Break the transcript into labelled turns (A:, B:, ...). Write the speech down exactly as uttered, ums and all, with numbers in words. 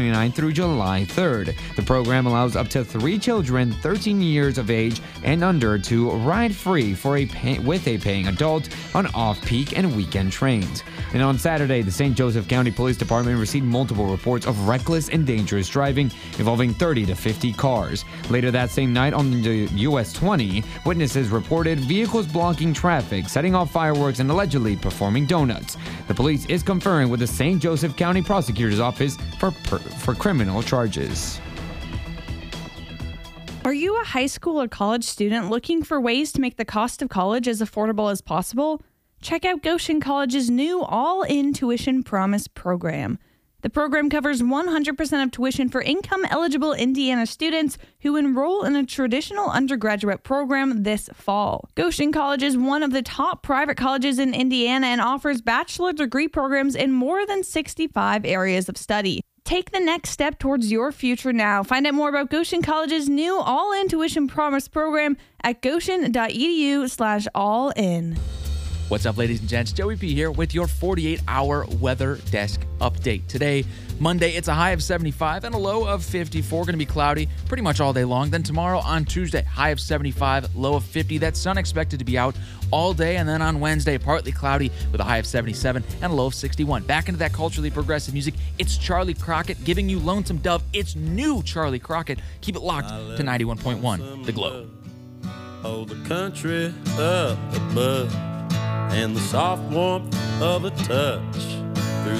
A: twenty-ninth through July third. The program allows up to three children thirteen years of age and under to ride free for a pay- with a paying adult on off-peak and weekend trains. And on Saturday, the Saint Joseph County Police Department received multiple reports of reckless and dangerous driving involving thirty to fifty cars. Later that same night on the U S twenty, witnesses reported vehicles blocking traffic, setting off fireworks, and allegedly performing donuts. The police is conferring with the Saint Joseph County Prosecutor's Office for, per, for criminal charges.
B: Are you a high school or college student looking for ways to make the cost of college as affordable as possible? Check out Goshen College's new All-In Tuition Promise program. The program covers one hundred percent of tuition for income-eligible Indiana students who enroll in a traditional undergraduate program this fall. Goshen College is one of the top private colleges in Indiana and offers bachelor degree programs in more than sixty-five areas of study. Take the next step towards your future now. Find out more about Goshen College's new All-In Tuition Promise program at goshen.edu slash all-in.
C: What's up, ladies and gents? Joey P here with your forty-eight hour weather desk update. Today, Monday, it's a high of seventy-five and a low of fifty-four. Going to be cloudy pretty much all day long. Then tomorrow on Tuesday, high of seventy-five, low of fifty. That sun expected to be out all day. And then on Wednesday, partly cloudy with a high of seventy-seven and a low of sixty-one. Back into that culturally progressive music. It's Charlie Crockett giving you Lonesome Dove. It's new Charlie Crockett. Keep it locked to ninety-one point one, The Glow.
D: Oh, the country up above and the soft warmth of a touch.